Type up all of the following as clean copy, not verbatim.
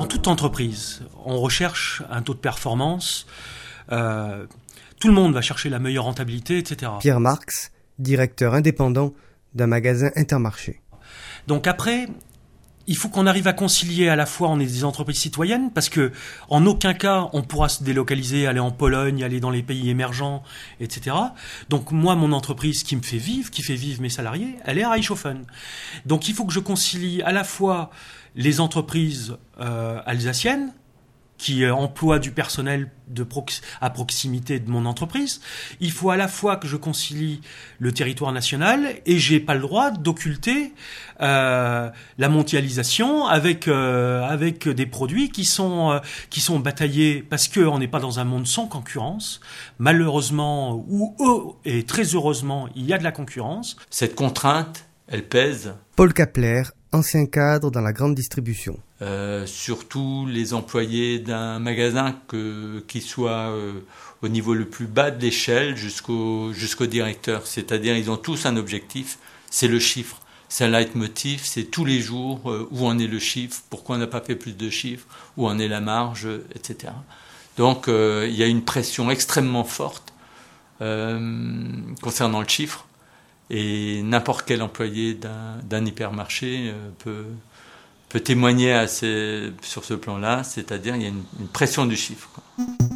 Dans toute entreprise, on recherche un taux de performance. Tout le monde va chercher la meilleure rentabilité, etc. Pierre Marx, directeur indépendant d'un magasin Intermarché. Donc après, il faut qu'on arrive à concilier à la fois, on est des entreprises citoyennes, parce que en aucun cas on pourra se délocaliser, aller en Pologne, aller dans les pays émergents, etc. Donc moi, mon entreprise qui fait vivre mes salariés, elle est à Reichshofen. Donc il faut que je concilie à la fois les entreprises alsaciennes, qui emploie du personnel à proximité de mon entreprise. Il faut à la fois que je concilie le territoire national et j'ai pas le droit d'occulter la mondialisation avec des produits qui sont bataillés parce que on n'est pas dans un monde sans concurrence. Malheureusement et très heureusement, il y a de la concurrence. Cette contrainte, elle pèse. Paul Kapler, ancien cadre dans la grande distribution. Surtout les employés d'un magasin qui soit au niveau le plus bas de l'échelle jusqu'au directeur. C'est-à-dire ils ont tous un objectif, c'est le chiffre. C'est un leitmotiv, c'est tous les jours où en est le chiffre, pourquoi on n'a pas fait plus de chiffres, où en est la marge, etc. Donc il y a une pression extrêmement forte concernant le chiffre. Et n'importe quel employé d'un hypermarché peut témoigner sur ce plan-là, c'est-à-dire il y a une pression du chiffre, quoi.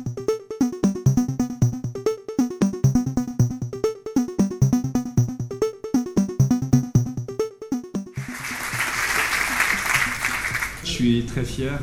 Je suis très fier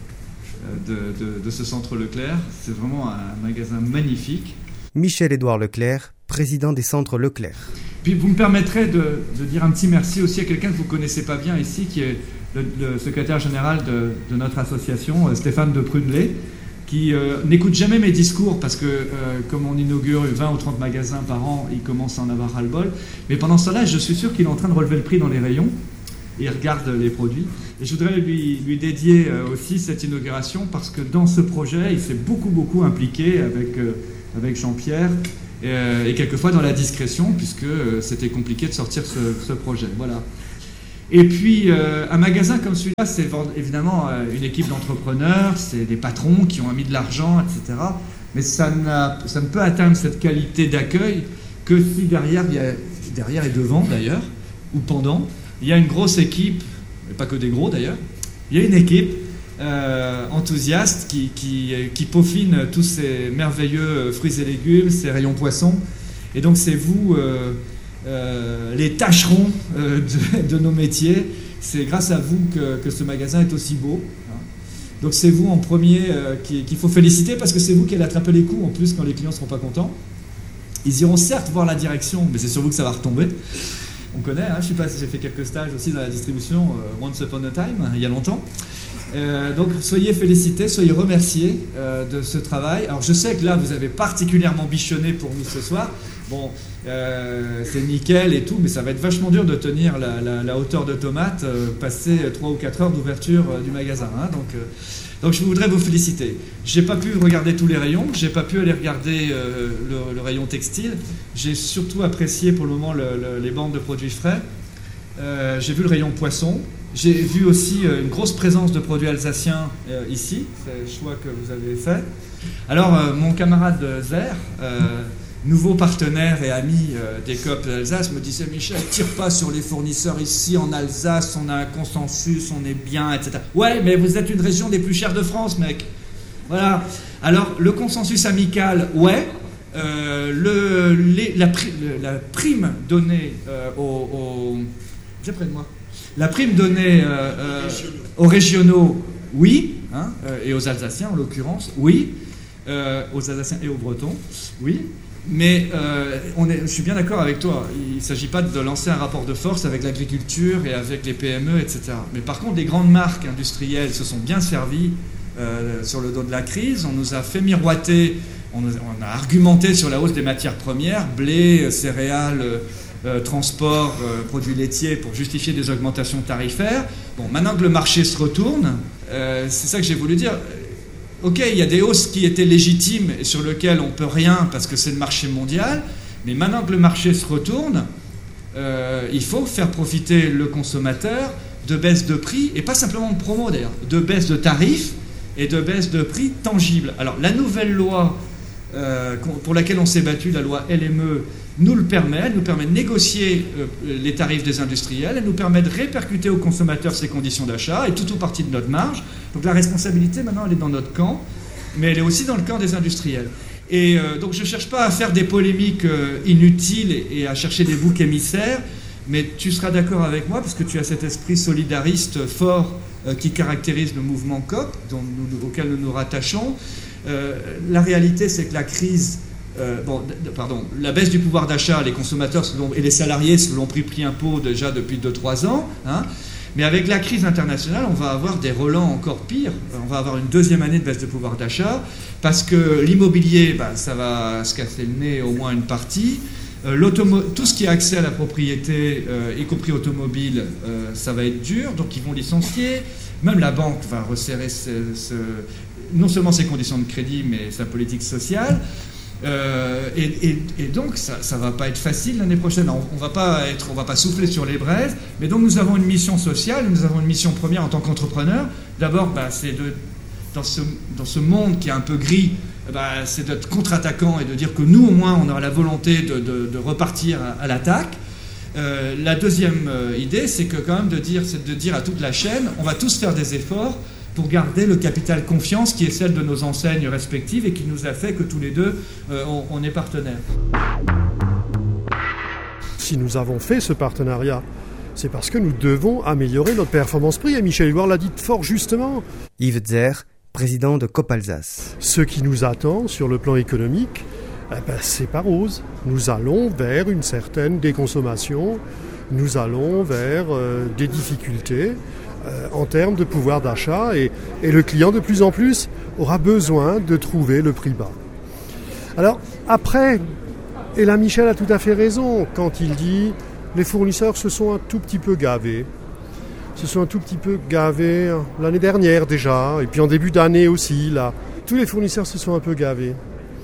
de ce centre Leclerc. C'est vraiment un magasin magnifique. Michel-Édouard Leclerc, président des centres Leclerc. Puis vous me permettrez de dire un petit merci aussi à quelqu'un que vous ne connaissez pas bien ici, qui est le secrétaire général de notre association, Stéphane de Prunelet, qui n'écoute jamais mes discours parce que comme on inaugure 20 ou 30 magasins par an, il commence à en avoir ras-le-bol. Mais pendant ce temps-là, je suis sûr qu'il est en train de relever le prix dans les rayons. Il regarde les produits. Et je voudrais lui dédier aussi cette inauguration parce que dans ce projet, il s'est beaucoup impliqué avec Jean-Pierre. Et quelquefois dans la discrétion, puisque c'était compliqué de sortir ce projet. Voilà. Et puis, un magasin comme celui-là, c'est évidemment une équipe d'entrepreneurs, c'est des patrons qui ont mis de l'argent, etc. Mais ça ne peut atteindre cette qualité d'accueil que si derrière et devant d'ailleurs, ou pendant, il y a une grosse équipe, mais pas que des gros d'ailleurs, il y a une équipe enthousiaste qui peaufine tous ces merveilleux fruits et légumes, ces rayons poissons. Et donc c'est vous, les tâcherons de nos métiers. C'est grâce à vous que ce magasin est aussi beau. Donc c'est vous en premier qu'il faut féliciter parce que c'est vous qui allez attraper les coups en plus quand les clients ne seront pas contents. Ils iront certes voir la direction, mais c'est sur vous que ça va retomber. On connaît, hein, je sais pas si j'ai fait quelques stages aussi dans la distribution once upon a time, il y a longtemps. Donc soyez félicités, soyez remerciés de ce travail. Alors je sais que là vous avez particulièrement bichonné pour nous ce soir. Bon, c'est nickel et tout, mais ça va être vachement dur de tenir la hauteur de tomate, passer 3 ou 4 heures d'ouverture du magasin. Hein, donc je voudrais vous féliciter. J'ai pas pu regarder tous les rayons, j'ai pas pu aller regarder le rayon textile. J'ai surtout apprécié pour le moment les bandes de produits frais. J'ai vu le rayon poisson. J'ai vu aussi une grosse présence de produits alsaciens ici, c'est le choix que vous avez fait. Alors, mon camarade Zer, nouveau partenaire et ami des coop d'Alsace, me disait « Michel, tire pas sur les fournisseurs ici en Alsace, on a un consensus, on est bien, etc. » Ouais, mais vous êtes une région des plus chères de France, mec. Voilà. Alors, le consensus amical, ouais. La prime donnée J'ai près de moi. La prime donnée aux régionaux, oui, hein, et aux Alsaciens en l'occurrence, oui, aux Alsaciens et aux Bretons, oui, mais je suis bien d'accord avec toi, il ne s'agit pas de lancer un rapport de force avec l'agriculture et avec les PME, etc. Mais par contre, les grandes marques industrielles se sont bien servies sur le dos de la crise, on nous a fait miroiter, on a argumenté sur la hausse des matières premières, blé, céréales, transport, produits laitiers pour justifier des augmentations tarifaires. Bon, maintenant que le marché se retourne, c'est ça que j'ai voulu dire. Ok, il y a des hausses qui étaient légitimes et sur lesquelles on ne peut rien parce que c'est le marché mondial, mais maintenant que le marché se retourne, il faut faire profiter le consommateur de baisse de prix, et pas simplement de promo d'ailleurs, de baisse de tarifs et de baisse de prix tangibles. Alors la nouvelle loi pour laquelle on s'est battu, la loi LME, nous le permet. Elle nous permet de négocier les tarifs des industriels, elle nous permet de répercuter aux consommateurs ces conditions d'achat, et tout ou partie de notre marge. Donc la responsabilité maintenant elle est dans notre camp, mais elle est aussi dans le camp des industriels. Et donc je ne cherche pas à faire des polémiques inutiles et à chercher des boucs émissaires, mais tu seras d'accord avec moi, parce que tu as cet esprit solidariste fort qui caractérise le mouvement COP, auquel nous nous rattachons. La réalité, c'est que la crise, la baisse du pouvoir d'achat, les consommateurs et les salariés se l'ont pris un pot déjà depuis 2-3 ans, hein. Mais avec la crise internationale, on va avoir des relents encore pires. On va avoir une deuxième année de baisse de pouvoir d'achat, parce que l'immobilier, ça va se casser le nez au moins une partie. Tout ce qui a accès à la propriété, y compris automobile, ça va être dur, donc ils vont licencier. Même la banque va resserrer non seulement ses conditions de crédit, mais sa politique sociale. Et donc ça va pas être facile l'année prochaine. On va pas souffler sur les braises, mais donc nous avons une mission sociale, nous avons une mission première en tant qu'entrepreneur. D'abord, c'est dans ce monde qui est un peu gris, c'est d'être contre-attaquant et de dire que nous au moins on aura la volonté de repartir à l'attaque. La deuxième idée, c'est que quand même de dire à toute la chaîne, on va tous faire des efforts pour garder le capital confiance qui est celle de nos enseignes respectives et qui nous a fait que tous les deux, on est partenaires. Si nous avons fait ce partenariat, c'est parce que nous devons améliorer notre performance prix, et Michel Huard l'a dit fort justement. Yves Zer, président de COP Alsace. Ce qui nous attend sur le plan économique, c'est pas rose. Nous allons vers une certaine déconsommation, nous allons vers des difficultés en termes de pouvoir d'achat, et le client de plus en plus aura besoin de trouver le prix bas. Alors après, et là Michel a tout à fait raison quand il dit les fournisseurs se sont un tout petit peu gavés. L'année dernière déjà, et puis en début d'année aussi, là. Tous les fournisseurs se sont un peu gavés.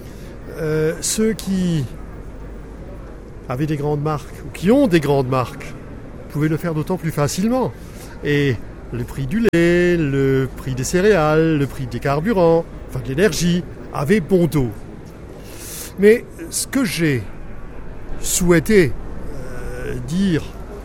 Ceux qui avaient des grandes marques, ou qui ont des grandes marques, pouvaient le faire d'autant plus facilement. Et le prix du lait, le prix des céréales, le prix des carburants, de l'énergie, avaient bon dos. Mais ce que j'ai souhaité dire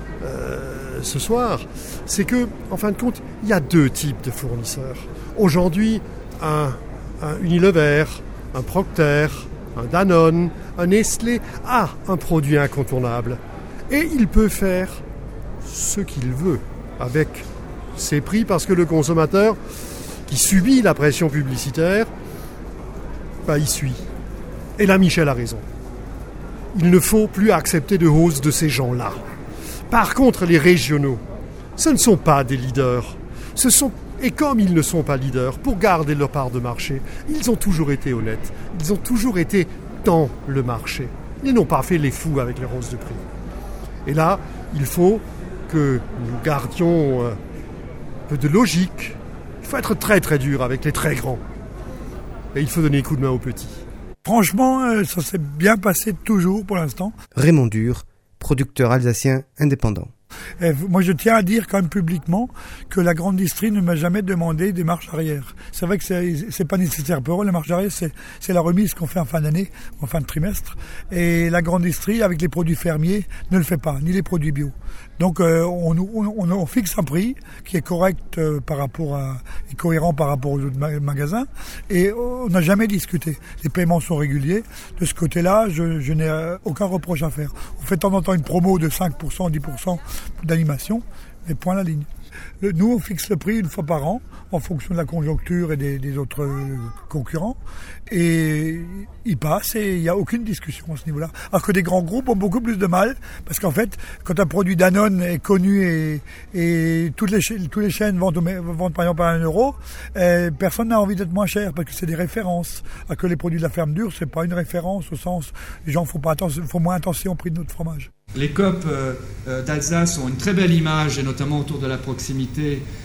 ce soir, c'est que, en fin de compte, il y a deux types de fournisseurs. Aujourd'hui, un Unilever, un Procter, un Danone, un Nestlé a un produit incontournable. Et il peut faire ce qu'il veut avec ses prix, parce que le consommateur qui subit la pression publicitaire, il suit. Et là, Michel a raison. Il ne faut plus accepter de hausse de ces gens-là. Par contre, les régionaux, ce ne sont pas des leaders. Et comme ils ne sont pas leaders, pour garder leur part de marché, ils ont toujours été honnêtes. Ils ont toujours été dans le marché. Ils n'ont pas fait les fous avec les hausses de prix. Et là, il faut que nous gardions un peu de logique. Il faut être très très dur avec les très grands. Et il faut donner coup de main aux petits. Franchement, ça s'est bien passé toujours pour l'instant. Raymond Dur, producteur alsacien indépendant. Moi, je tiens à dire quand même publiquement que la grande distrie ne m'a jamais demandé des marches arrière. C'est vrai que c'est pas nécessaire pour eux. La marche arrière, c'est la remise qu'on fait en fin d'année, en fin de trimestre. Et la grande distrie, avec les produits fermiers, ne le fait pas, ni les produits bio. Donc, on fixe un prix qui est correct et cohérent par rapport aux autres magasins. Et on n'a jamais discuté. Les paiements sont réguliers. De ce côté-là, je n'ai aucun reproche à faire. On fait de temps en temps une promo de 5%, 10% d'animation, mais point la ligne. Nous, on fixe le prix une fois par an, en fonction de la conjoncture et des autres concurrents, et il passe et il n'y a aucune discussion à ce niveau-là. Alors que des grands groupes ont beaucoup plus de mal, parce qu'en fait, quand un produit Danone est connu et toutes les chaînes vendent par exemple à 1 euro, personne n'a envie d'être moins cher, parce que c'est des références. Alors que les produits de la ferme dure, c'est pas une référence au sens, les gens font moins attention au prix de notre fromage. Les COP d'Alsace ont une très belle image, et notamment autour de la proximité,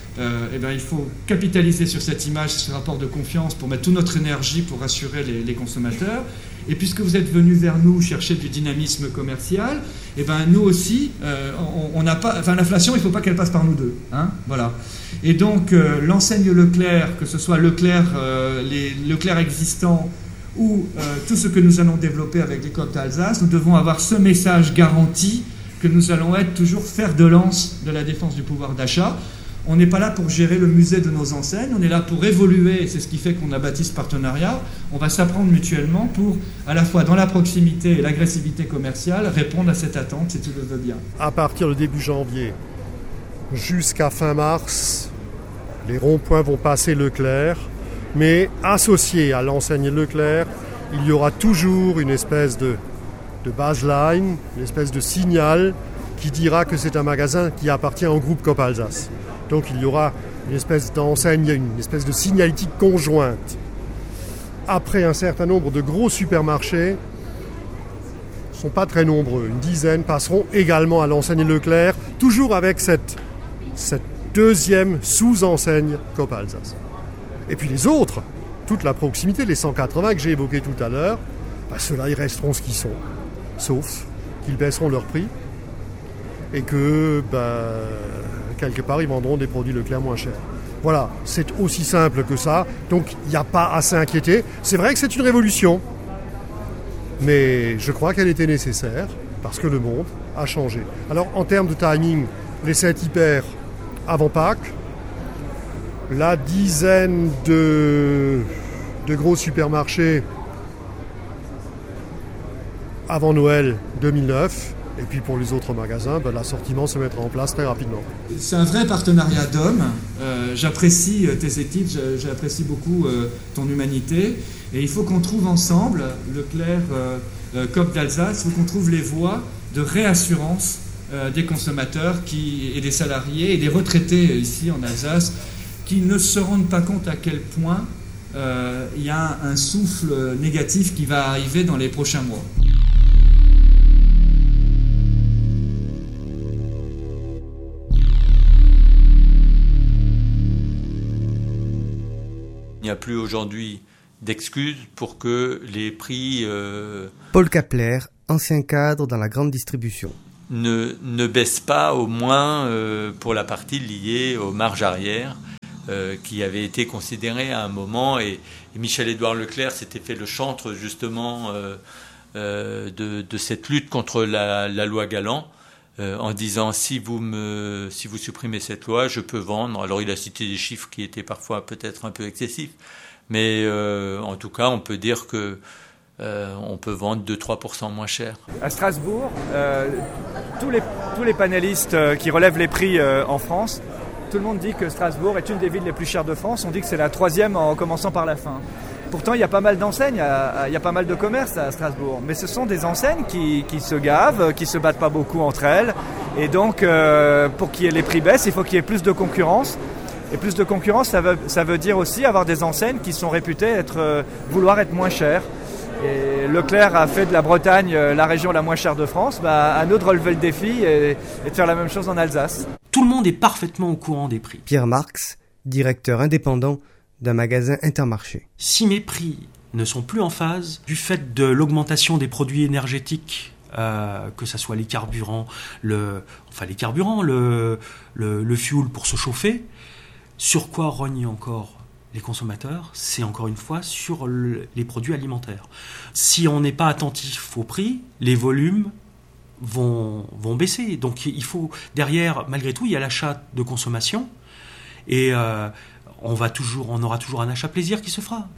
il faut capitaliser sur cette image, ce rapport de confiance pour mettre toute notre énergie pour rassurer les consommateurs. Et puisque vous êtes venus vers nous chercher du dynamisme commercial, nous aussi, on n'a pas, l'inflation, il ne faut pas qu'elle passe par nous deux. Voilà. Et donc, l'enseigne Leclerc, que ce soit Leclerc, les Leclerc existants ou tout ce que nous allons développer avec les coop d'Alsace, nous devons avoir ce message garanti que nous allons être toujours fer de lance de la défense du pouvoir d'achat. On n'est pas là pour gérer le musée de nos enseignes, on est là pour évoluer, et c'est ce qui fait qu'on a bâti ce partenariat. On va s'apprendre mutuellement pour, à la fois dans la proximité et l'agressivité commerciale, répondre à cette attente, si tu le veux bien. À partir du début janvier jusqu'à fin mars, les ronds-points vont passer Leclerc, mais associé à l'enseigne Leclerc, il y aura toujours une espèce de baseline, une espèce de signal qui dira que c'est un magasin qui appartient au groupe Coop Alsace. Donc il y aura une espèce d'enseigne, une espèce de signalétique conjointe. Après, un certain nombre de gros supermarchés, ne sont pas très nombreux, une dizaine, passeront également à l'enseigne Leclerc, toujours avec cette deuxième sous-enseigne Coop Alsace. Et puis les autres, toute la proximité, les 180 que j'ai évoqués tout à l'heure, ceux-là, ils resteront ce qu'ils sont, sauf qu'ils baisseront leur prix et que, quelque part, ils vendront des produits Leclerc moins chers. Voilà, c'est aussi simple que ça, donc il n'y a pas à s'inquiéter. C'est vrai que c'est une révolution, mais je crois qu'elle était nécessaire, parce que le monde a changé. Alors, en termes de timing, les 7 hyper avant Pâques, la dizaine de gros supermarchés avant Noël 2009, et puis pour les autres magasins, l'assortiment se mettra en place très rapidement. C'est un vrai partenariat d'hommes. J'apprécie tes équipes, j'apprécie beaucoup ton humanité. Et il faut qu'on trouve ensemble, Leclerc, Coop d'Alsace, il faut qu'on trouve les voies de réassurance des consommateurs et des salariés et des retraités ici en Alsace qui ne se rendent pas compte à quel point il y a un souffle négatif qui va arriver dans les prochains mois. Il n'y a plus aujourd'hui d'excuses pour que les prix Paul Kapler, ancien cadre dans la grande distribution. Ne baissent pas, au moins pour la partie liée aux marges arrière qui avait été considérée à un moment. Et Michel-Édouard Leclerc s'était fait le chantre justement de cette lutte contre la loi Galland. En disant si vous supprimez cette loi, je peux vendre. Alors il a cité des chiffres qui étaient parfois peut-être un peu excessifs, mais en tout cas on peut dire que on peut vendre 2-3% moins cher. À Strasbourg, tous les panélistes qui relèvent les prix en France, tout le monde dit que Strasbourg est une des villes les plus chères de France. On dit que c'est la 3e en commençant par la fin. Pourtant, il y a pas mal d'enseignes, il y a pas mal de commerces à Strasbourg. Mais ce sont des enseignes qui se gavent, qui se battent pas beaucoup entre elles. Et donc, pour qu'il y ait les prix baissent, il faut qu'il y ait plus de concurrence. Et plus de concurrence, ça veut dire aussi avoir des enseignes qui sont réputées vouloir être moins chères. Et Leclerc a fait de la Bretagne la région la moins chère de France. À nous de relever le défi et de faire la même chose en Alsace. Tout le monde est parfaitement au courant des prix. Pierre Marx, directeur indépendant d'un magasin Intermarché. Si mes prix ne sont plus en phase du fait de l'augmentation des produits énergétiques, que ce soit les carburants, le fuel pour se chauffer, sur quoi rognent encore les consommateurs? C'est encore une fois sur les produits alimentaires. Si on n'est pas attentif au prix, les volumes vont baisser. Donc il faut, derrière, malgré tout, il y a l'achat de consommation et on aura toujours un achat plaisir qui se fera.